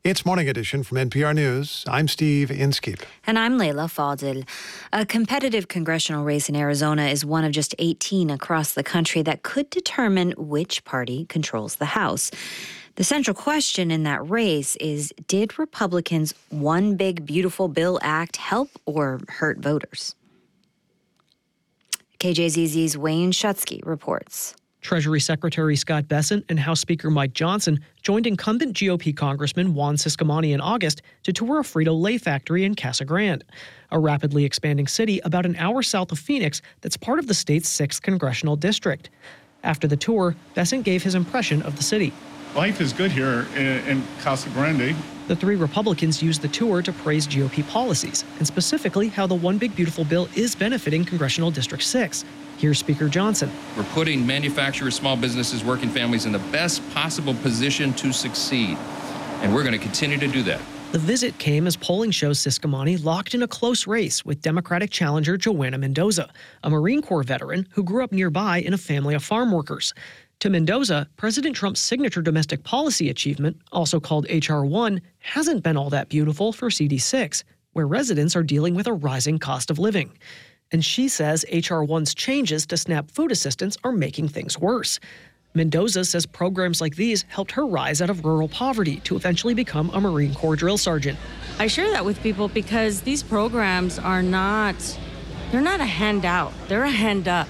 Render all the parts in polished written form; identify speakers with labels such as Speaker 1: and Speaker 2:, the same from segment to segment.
Speaker 1: It's Morning Edition from NPR News. I'm Steve Inskeep.
Speaker 2: And I'm Leila Fadil. A competitive congressional race in Arizona is one of just 18 across the country that could determine which party controls the House. The central question in that race is, did Republicans' One Big Beautiful Bill Act help or hurt voters? KJZZ's Wayne Schutsky reports.
Speaker 3: Treasury Secretary Scott Bessent and House Speaker Mike Johnson joined incumbent GOP Congressman Juan Ciscomani in August to tour a Frito-Lay factory in Casa Grande, a rapidly expanding city about an hour south of Phoenix that's part of the state's 6th congressional district. After the tour, Bessent gave his impression of the city.
Speaker 4: Life is good here in Casa Grande.
Speaker 3: The three Republicans used the tour to praise GOP policies, and specifically how the One Big Beautiful Bill is benefiting Congressional District 6. Here's Speaker Johnson.
Speaker 5: We're putting manufacturers, small businesses, working families in the best possible position to succeed, and we're going to continue to do that.
Speaker 3: The visit came as polling shows Ciscomani locked in a close race with Democratic challenger Joanna Mendoza, a Marine Corps veteran who grew up nearby in a family of farm workers. To Mendoza, President Trump's signature domestic policy achievement, also called H.R. 1, hasn't been all that beautiful for CD6, where residents are dealing with a rising cost of living. And she says H.R. 1's changes to SNAP food assistance are making things worse. Mendoza says programs like these helped her rise out of rural poverty to eventually become a Marine Corps drill sergeant.
Speaker 6: I share that with people because these programs they're not a handout, they're a hand up.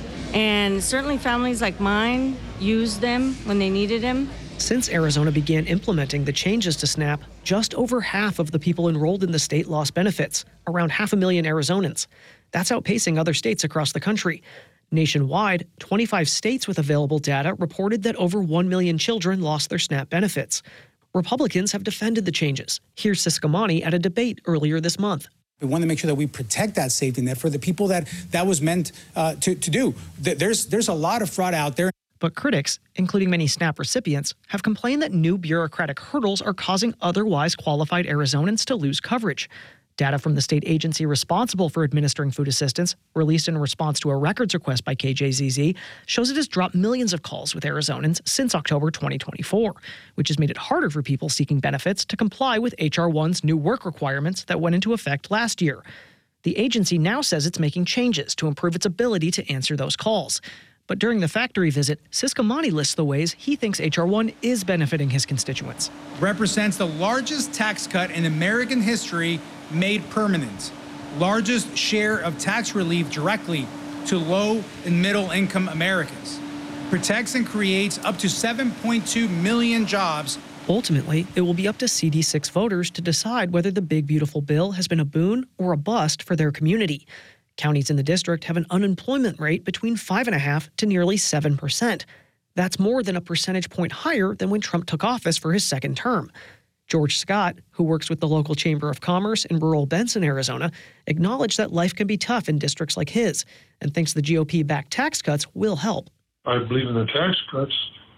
Speaker 6: And certainly families like mine used them when they needed them.
Speaker 3: Since Arizona began implementing the changes to SNAP, just over half of the people enrolled in the state lost benefits, around 500,000 Arizonans. That's outpacing other states across the country. Nationwide, 25 states with available data reported that over 1 million children lost their SNAP benefits. Republicans have defended the changes. Here's Ciscomani at a debate earlier this month.
Speaker 7: We want to make sure that we protect that safety net for the people that was meant to do. There's a lot of fraud out there.
Speaker 3: But critics, including many SNAP recipients, have complained that new bureaucratic hurdles are causing otherwise qualified Arizonans to lose coverage. Data from the state agency responsible for administering food assistance, released in response to a records request by KJZZ, shows it has dropped millions of calls with Arizonans since October 2024, which has made it harder for people seeking benefits to comply with H.R. 1's new work requirements that went into effect last year. The agency now says it's making changes to improve its ability to answer those calls. But during the factory visit, Ciscomani lists the ways he thinks H.R. 1 is benefiting his constituents.
Speaker 7: Represents the largest tax cut in American history made permanent. Largest share of tax relief directly to low and middle income Americans. Protects and creates up to 7.2 million jobs.
Speaker 3: Ultimately, it will be up to CD6 voters to decide whether the Big Beautiful Bill has been a boon or a bust for their community. Counties in the district have an unemployment rate between 5.5% to nearly 7%. That's more than a percentage point higher than when Trump took office for his second term. George Scott, who works with the local Chamber of Commerce in rural Benson, Arizona, acknowledged that life can be tough in districts like his and thinks the GOP-backed tax cuts will help.
Speaker 8: I believe in the tax cuts.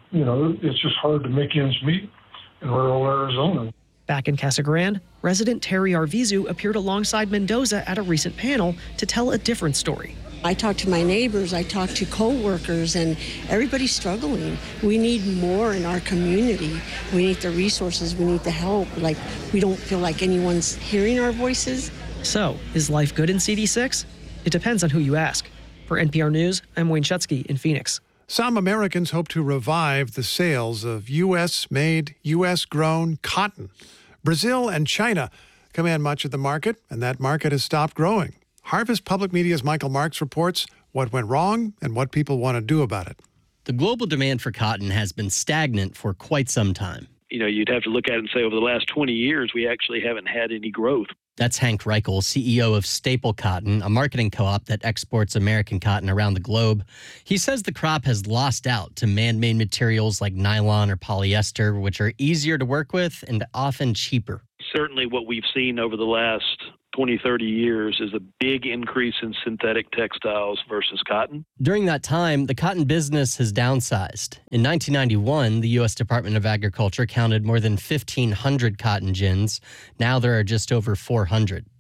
Speaker 8: It's just hard to make ends meet in rural Arizona.
Speaker 3: Back in Casa Grande, resident Terry Arvizu appeared alongside Mendoza at a recent panel to tell a different story.
Speaker 9: I talked to my neighbors, I talked to co-workers, and everybody's struggling. We need more in our community. We need the resources, we need the help. We don't feel like anyone's hearing our voices.
Speaker 3: So, is life good in CD6? It depends on who you ask. For NPR News, I'm Wayne Schutsky in Phoenix.
Speaker 1: Some Americans hope to revive the sales of U.S.-made, U.S.-grown cotton. Brazil and China command much of the market, and that market has stopped growing. Harvest Public Media's Michael Marks reports what went wrong and what people want to do about it.
Speaker 10: The global demand for cotton has been stagnant for quite some time.
Speaker 11: You'd have to look at it and say over the last 20 years, we actually haven't had any growth.
Speaker 10: That's Hank Reichel, CEO of Staple Cotton, a marketing co-op that exports American cotton around the globe. He says the crop has lost out to man-made materials like nylon or polyester, which are easier to work with and often cheaper.
Speaker 11: Certainly what we've seen over the last 20, 30 years is a big increase in synthetic textiles versus cotton.
Speaker 10: During that time, the cotton business has downsized. In 1991, the U.S. Department of Agriculture counted more than 1,500 cotton gins. Now there are just over 400.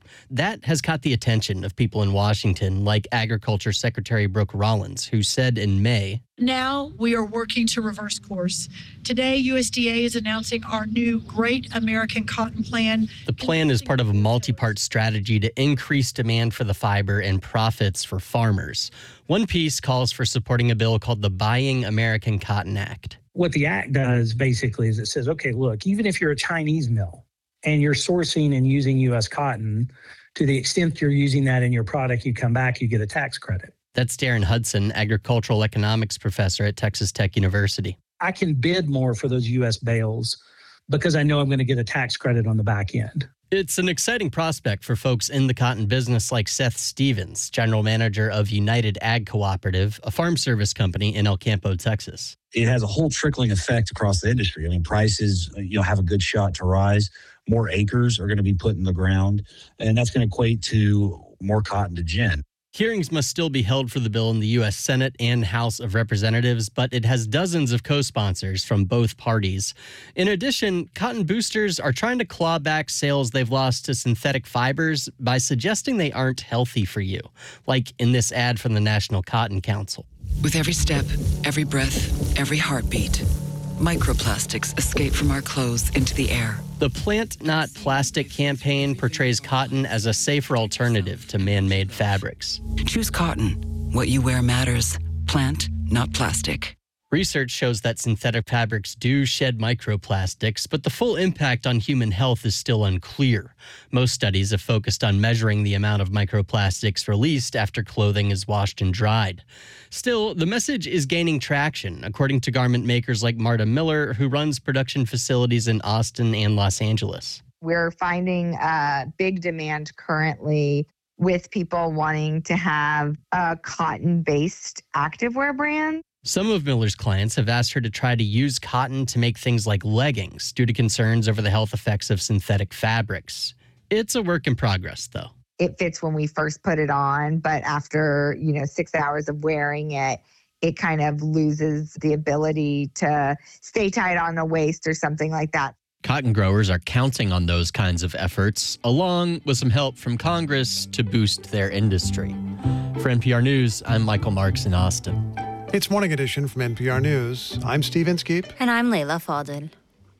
Speaker 10: That has caught the attention of people in Washington, like Agriculture Secretary Brooke Rollins, who said in May,
Speaker 12: "Now we are working to reverse course. Today, USDA is announcing our new Great American Cotton Plan."
Speaker 10: The plan is part of a multi-part strategy to increase demand for the fiber and profits for farmers. One piece calls for supporting a bill called the Buying American Cotton Act.
Speaker 13: What the act does basically is it says, okay, look, even if you're a Chinese mill and you're sourcing and using U.S. cotton, to the extent you're using that in your product, you come back, you get a tax credit.
Speaker 10: That's Darren Hudson, agricultural economics professor at Texas Tech University.
Speaker 13: I can bid more for those U.S. bales because I know I'm going to get a tax credit on the back end.
Speaker 10: It's an exciting prospect for folks in the cotton business like Seth Stevens, general manager of United Ag Cooperative, a farm service company in El Campo, Texas.
Speaker 14: It has a whole trickling effect across the industry. I mean, prices, have a good shot to rise. More acres are going to be put in the ground, and that's going to equate to more cotton to gin.
Speaker 10: Hearings must still be held for the bill in the U.S. Senate and House of Representatives, but it has dozens of co-sponsors from both parties. In addition, cotton boosters are trying to claw back sales they've lost to synthetic fibers by suggesting they aren't healthy for you, like in this ad from the National Cotton Council.
Speaker 15: With every step, every breath, every heartbeat, microplastics escape from our clothes into the air.
Speaker 10: The Plant Not Plastic campaign portrays cotton as a safer alternative to man-made fabrics.
Speaker 15: Choose cotton. What you wear matters. Plant, not plastic.
Speaker 10: Research shows that synthetic fabrics do shed microplastics, but the full impact on human health is still unclear. Most studies have focused on measuring the amount of microplastics released after clothing is washed and dried. Still, the message is gaining traction, according to garment makers like Marta Miller, who runs production facilities in Austin and Los Angeles.
Speaker 16: We're finding big demand currently with people wanting to have a cotton-based activewear brand.
Speaker 10: Some of Miller's clients have asked her to try to use cotton to make things like leggings due to concerns over the health effects of synthetic fabrics. It's a work in progress, though.
Speaker 16: It fits when we first put it on, but after, 6 hours of wearing it, it kind of loses the ability to stay tight on the waist or something like that.
Speaker 10: Cotton growers are counting on those kinds of efforts, along with some help from Congress to boost their industry. For NPR News, I'm Michael Marks in Austin.
Speaker 1: It's Morning Edition from NPR News. I'm Steve Inskeep.
Speaker 2: And I'm Leila Fadel.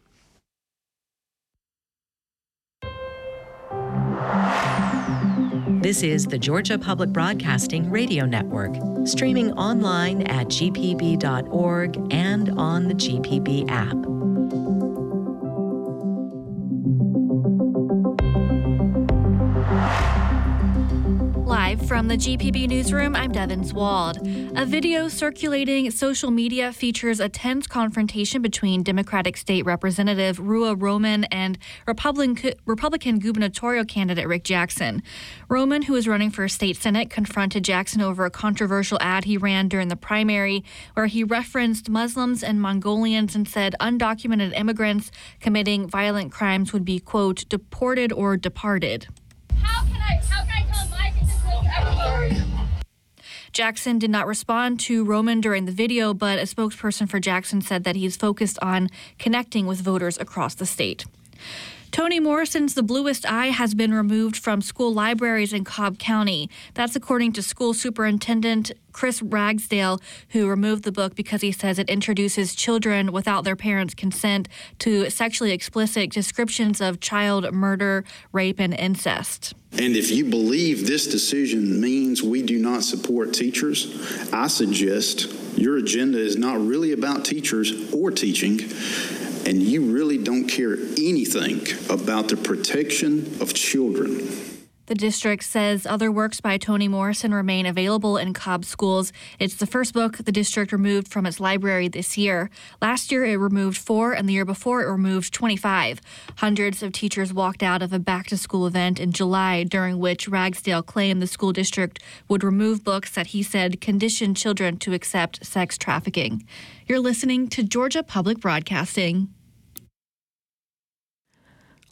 Speaker 17: This is the Georgia Public Broadcasting Radio Network, streaming online at gpb.org and on the GPB app.
Speaker 18: Live from the GPB newsroom, I'm Devin Swald. A video circulating social media features a tense confrontation between Democratic State Representative Ruah Roman and Republican gubernatorial candidate Rick Jackson. Roman, who is running for state senate, confronted Jackson over a controversial ad he ran during the primary where he referenced Muslims and Mongolians and said undocumented immigrants committing violent crimes would be, quote, deported or departed.
Speaker 19: How can I tell Mike and this little everybody?
Speaker 18: Jackson did not respond to Roman during the video, but a spokesperson for Jackson said that he's focused on connecting with voters across the state. Toni Morrison's The Bluest Eye has been removed from school libraries in Cobb County. That's according to school superintendent Chris Ragsdale, who removed the book because he says it introduces children without their parents' consent to sexually explicit descriptions of child murder, rape, and incest.
Speaker 20: And if you believe this decision means we do not support teachers, I suggest your agenda is not really about teachers or teaching, and you really don't care anything about the protection of children.
Speaker 18: The district says other works by Toni Morrison remain available in Cobb schools. It's the first book the district removed from its library this year. Last year, it removed 4, and the year before, it removed 25. Hundreds of teachers walked out of a back-to-school event in July, during which Ragsdale claimed the school district would remove books that he said conditioned children to accept sex trafficking. You're listening to Georgia Public Broadcasting.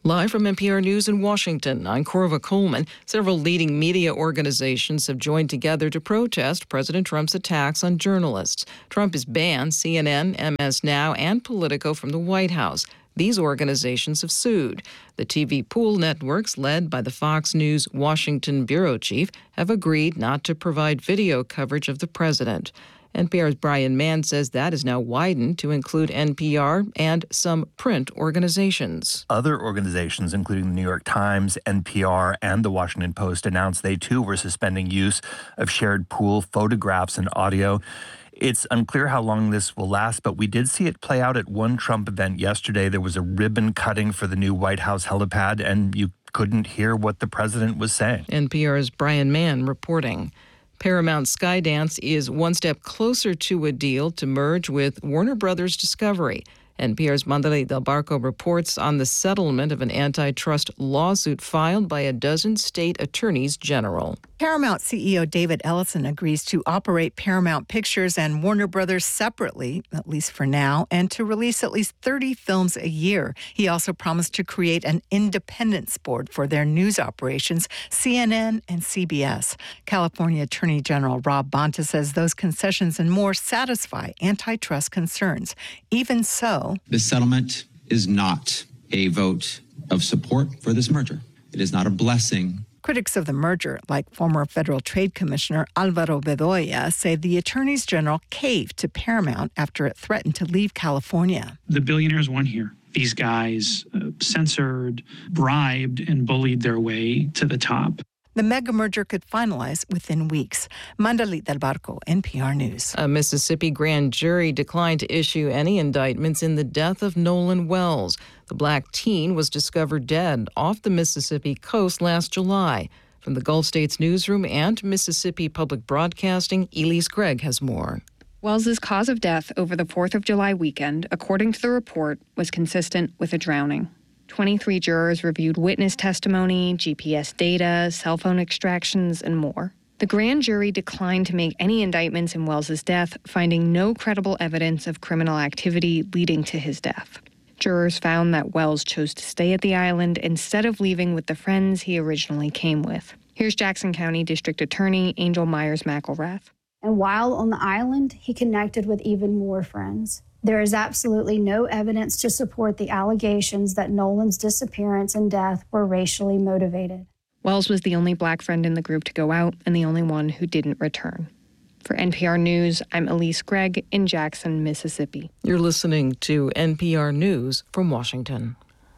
Speaker 21: Live from NPR News in Washington, I'm Corva Coleman. Several leading media organizations have joined together to protest President Trump's attacks on journalists. Trump has banned CNN, MS Now, and Politico from the White House. These organizations have sued. The TV pool networks, led by the Fox News Washington bureau chief, have agreed not to provide video coverage of the president. NPR's Brian Mann says that is now widened to include NPR and some print organizations.
Speaker 22: Other organizations, including the New York Times, NPR, and the Washington Post, announced they too were suspending use of shared pool photographs and audio. It's unclear how long this will last, but we did see it play out at one Trump event yesterday. There was a ribbon cutting for the new White House helipad, and you couldn't hear what the president was saying.
Speaker 21: NPR's Brian Mann reporting. Paramount Skydance is one step closer to a deal to merge with Warner Brothers Discovery. NPR's Mandalit Del Barco reports on the settlement of an antitrust lawsuit filed by a dozen state attorneys general.
Speaker 23: Paramount CEO David Ellison agrees to operate Paramount Pictures and Warner Brothers separately, at least for now, and to release at least 30 films a year. He also promised to create an independence board for their news operations, CNN and CBS. California Attorney General Rob Bonta says those concessions and more satisfy antitrust concerns. Even so,
Speaker 24: this settlement is not a vote of support for this merger. It is not a blessing.
Speaker 23: Critics of the merger, like former Federal Trade Commissioner Alvaro Bedoya, say the attorneys general caved to Paramount after it threatened to leave California.
Speaker 25: The billionaires won here. These guys censored, bribed, and bullied their way to the top.
Speaker 23: The mega merger could finalize within weeks. Mandalit Del Barco, NPR News.
Speaker 21: A Mississippi grand jury declined to issue any indictments in the death of Nolan Wells. The black teen was discovered dead off the Mississippi coast last July. From the Gulf States newsroom and Mississippi Public Broadcasting, Elise Gregg has more.
Speaker 26: Wells's cause of death over the 4th of July weekend, according to the report, was consistent with a drowning. 23 jurors reviewed witness testimony, GPS data, cell phone extractions, and more. The grand jury declined to make any indictments in Wells's death, finding no credible evidence of criminal activity leading to his death. Jurors found that Wells chose to stay at the island instead of leaving with the friends he originally came with. Here's Jackson County District Attorney Angel Myers-McElrath.
Speaker 27: And while on the island, he connected with even more friends. There is absolutely no evidence to support the allegations that Nolan's disappearance and death were racially motivated.
Speaker 26: Wells was the only black friend in the group to go out and the only one who didn't return. For NPR News, I'm Elise Gregg in Jackson, Mississippi.
Speaker 21: You're listening to NPR News from Washington.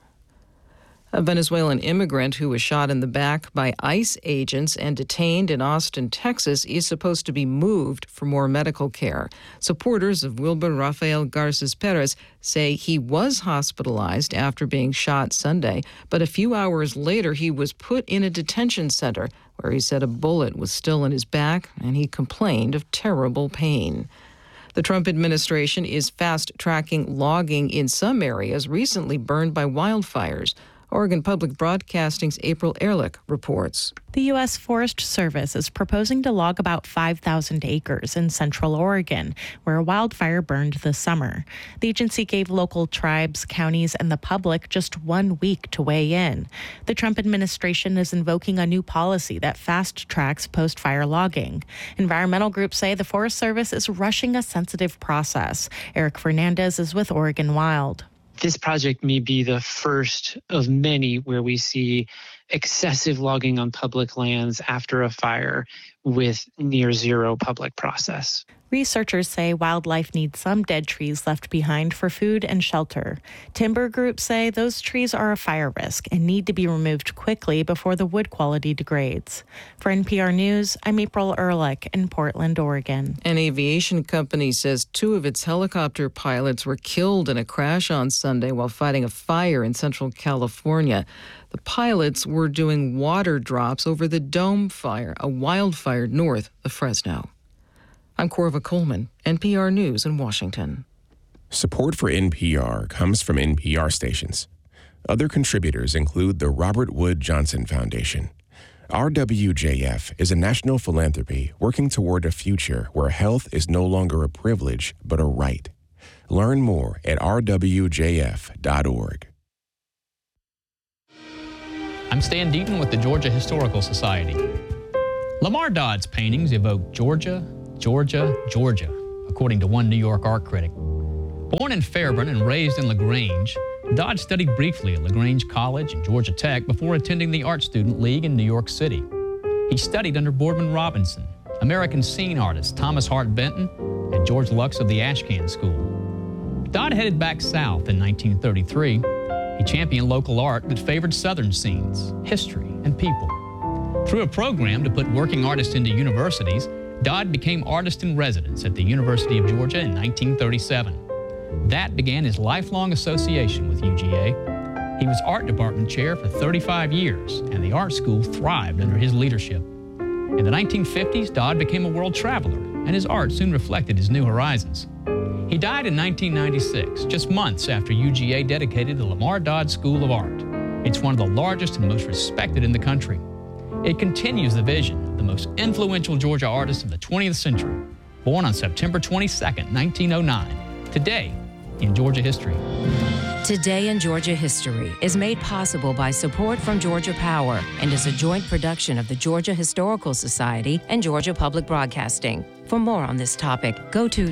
Speaker 21: A Venezuelan immigrant who was shot in the back by ICE agents and detained in Austin, Texas, is supposed to be moved for more medical care. Supporters of Wilber Rafael Garces Perez say he was hospitalized after being shot Sunday, but a few hours later he was put in a detention center where he said a bullet was still in his back and he complained of terrible pain. The Trump administration is fast-tracking logging in some areas recently burned by wildfires. Oregon Public Broadcasting's April Ehrlich reports.
Speaker 28: The U.S. Forest Service is proposing to log about 5,000 acres in central Oregon, where a wildfire burned this summer. The agency gave local tribes, counties, and the public just 1 week to weigh in. The Trump administration is invoking a new policy that fast-tracks post-fire logging. Environmental groups say the Forest Service is rushing a sensitive process. Eric Fernandez is with Oregon Wild.
Speaker 29: This project may be the first of many where we see excessive logging on public lands after a fire with near zero public process.
Speaker 28: Researchers say wildlife needs some dead trees left behind for food and shelter. Timber groups say those trees are a fire risk and need to be removed quickly before the wood quality degrades. For NPR News, I'm April Ehrlich in Portland, Oregon.
Speaker 21: An aviation company says 2 of its helicopter pilots were killed in a crash on Sunday while fighting a fire in Central California. The pilots were doing water drops over the Dome Fire, a wildfire north of Fresno. I'm Corva Coleman, NPR News in Washington.
Speaker 30: Support for NPR comes from NPR stations. Other contributors include the Robert Wood Johnson Foundation. RWJF is a national philanthropy working toward a future where health is no longer a privilege but a right. Learn more at rwjf.org.
Speaker 3: I'm Stan Deaton with the Georgia Historical Society. Lamar Dodd's paintings evoke Georgia, Georgia, Georgia, according to one New York art critic. Born in Fairburn and raised in LaGrange, Dodd studied briefly at LaGrange College and Georgia Tech before attending the Art Student League in New York City. He studied under Boardman Robinson, American scene artist Thomas Hart Benton, and George Lux of the Ashcan School. Dodd headed back south in 1933. He championed local art that favored Southern scenes, history, and people. Through a program to put working artists into universities, Dodd became artist in residence at the University of Georgia in 1937. That began his lifelong association with UGA. He was art department chair for 35 years, and the art school thrived under his leadership. In the 1950s, Dodd became a world traveler, and his art soon reflected his new horizons. He died in 1996, just months after UGA dedicated the Lamar Dodd School of Art. It's one of the largest and most respected in the country. It continues the vision of the most influential Georgia artist of the 20th century, born on September 22, 1909. Today in Georgia History.
Speaker 4: Today in Georgia History is made possible by support from Georgia Power and is a joint production of the Georgia Historical Society and Georgia Public Broadcasting. For more on this topic, go to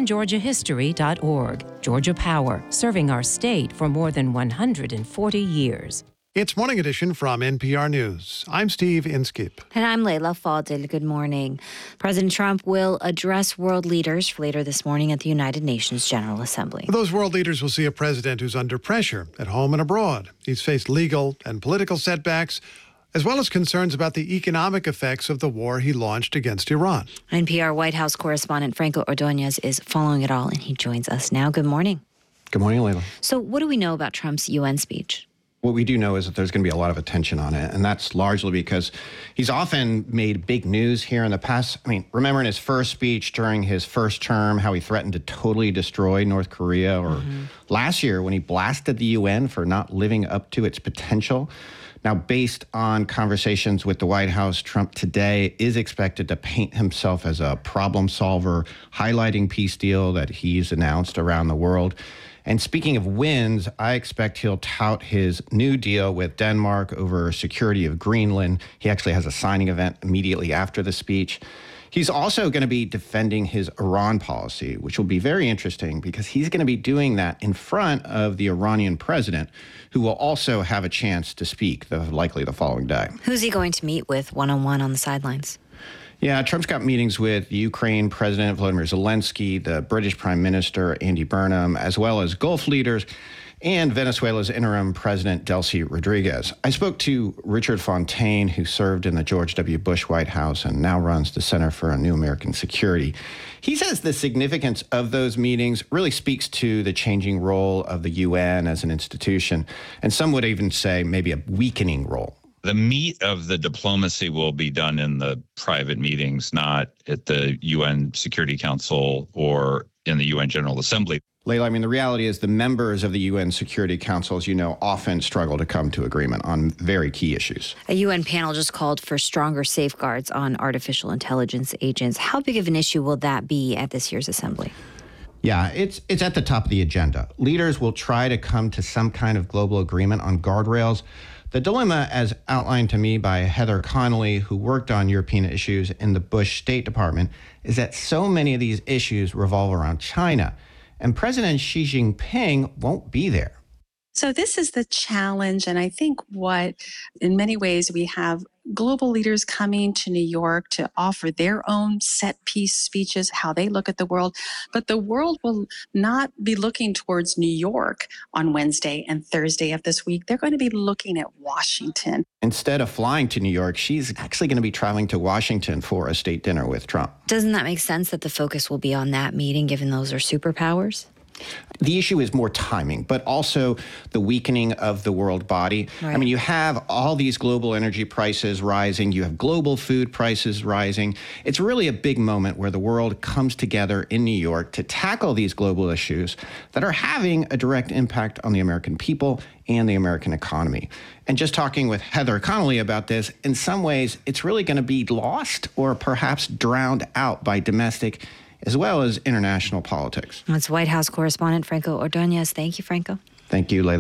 Speaker 4: todayingeorgiahistory.org. Georgia Power, serving our state for more than 140 years.
Speaker 1: It's Morning Edition from NPR News. I'm Steve Inskip.
Speaker 2: And I'm Layla Fadel. Good morning. President Trump will address world leaders later this morning at the United Nations General Assembly.
Speaker 1: Those world leaders will see a president who's under pressure at home and abroad. He's faced legal and political setbacks, as well as concerns about the economic effects of the war he launched against Iran.
Speaker 2: NPR White House correspondent Franco Ordonez is following it all, and he joins us now. Good morning.
Speaker 5: Good morning, Layla.
Speaker 2: So what do we know about Trump's UN speech?
Speaker 5: What we do know is that there's going to be a lot of attention on it, and that's largely because he's often made big news here in the past. I mean, remember in his first speech during his first term, how he threatened to totally destroy North Korea, or last year when he blasted the UN for not living up to its potential. Now, based on conversations with the White House, Trump today is expected to paint himself as a problem solver, highlighting peace deal that he's announced around the world. And speaking of wins, I expect he'll tout his new deal with Denmark over security of Greenland. He actually has a signing event immediately after the speech. He's also going to be defending his Iran policy, which will be very interesting because he's going to be doing that in front of the Iranian president, who will also have a chance to speak, likely the following day.
Speaker 2: Who's he going to meet with one-on-one on the sidelines?
Speaker 5: Yeah, Trump's got meetings with Ukraine President Volodymyr Zelensky, the British Prime Minister Andy Burnham, as well as Gulf leaders, and Venezuela's interim president Delcy Rodriguez. I spoke to Richard Fontaine, who served in the George W. Bush White House and now runs the Center for a New American Security. He says the significance of those meetings really speaks to the changing role of the UN as an institution, and some would even say maybe a weakening role.
Speaker 6: The meat of the diplomacy will be done in the private meetings, not at the UN Security Council or in the UN General Assembly.
Speaker 5: Layla, I mean, the reality is the members of the UN Security Council, as you know, often struggle to come to agreement on very key issues.
Speaker 2: A UN panel just called for stronger safeguards on artificial intelligence agents. How big of an issue will that be at this year's assembly?
Speaker 5: Yeah, it's at the top of the agenda. Leaders will try to come to some kind of global agreement on guardrails. The dilemma, as outlined to me by Heather Connolly, who worked on European issues in the Bush State Department, is that so many of these issues revolve around China, and President Xi Jinping won't be there.
Speaker 7: So this is the challenge, and I think what, in many ways, we have global leaders coming to New York to offer their own set-piece speeches, how they look at the world. But the world will not be looking towards New York on Wednesday and Thursday of this week. They're going to be looking at Washington.
Speaker 5: Instead of flying to New York, she's actually going to be traveling to Washington for a state dinner with Trump.
Speaker 2: Doesn't that make sense that the focus will be on that meeting, given those are superpowers?
Speaker 5: The issue is more timing, but also the weakening of the world body. Right. I mean, you have all these global energy prices rising. You have global food prices rising. It's really a big moment where the world comes together in New York to tackle these global issues that are having a direct impact on the American people and the American economy. And just talking with Heather Connolly about this, in some ways, it's really going to be lost or perhaps drowned out by domestic as well as international politics.
Speaker 2: That's White House correspondent Franco Ordonez. Thank you, Franco.
Speaker 5: Thank you, Layla.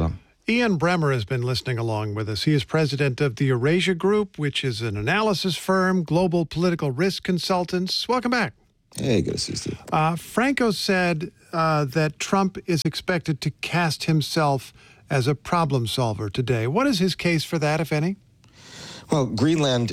Speaker 1: Ian Bremmer has been listening along with us. He is president of the Eurasia Group, which is an analysis firm, global political risk consultants. Welcome back.
Speaker 8: Hey, good to see you, Steve.
Speaker 1: Franco said that Trump is expected to cast himself as a problem solver today. What is his case for that, if any?
Speaker 8: Well, Greenland